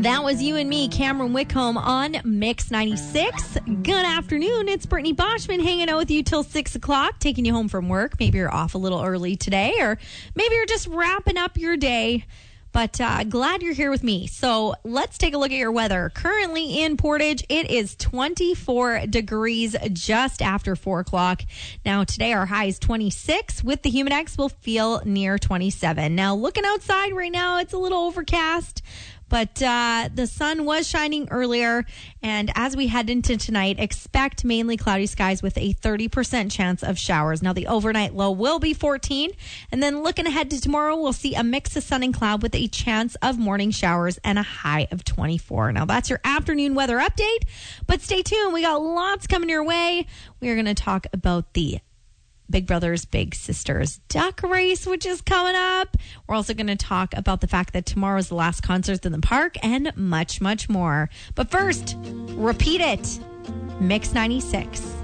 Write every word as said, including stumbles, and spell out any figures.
That was You and Me, Cameron Wickholm on Mix ninety-six. Good afternoon. It's Brittany Boschman hanging out with you till six o'clock, taking you home from work. Maybe you're off a little early today, or maybe you're just wrapping up your day. But uh, glad you're here with me. So let's take a look at your weather. Currently in Portage, it is twenty-four degrees just after four o'clock. Now today our high is twenty-six. With the Humidex, we'll feel near twenty-seven. Now looking outside right now, it's a little overcast. But uh, the sun was shining earlier, and as we head into tonight, expect mainly cloudy skies with a thirty percent chance of showers. Now, the overnight low will be fourteen, and then looking ahead to tomorrow, we'll see a mix of sun and cloud with a chance of morning showers and a high of twenty-four. Now, that's your afternoon weather update, but stay tuned. We got lots coming your way. We are going to talk about the Big Brothers Big Sisters duck race, which is coming up. We're also going to talk about the fact that tomorrow is the last concert in the park and much, much more. But first, repeat it. Mix ninety-six.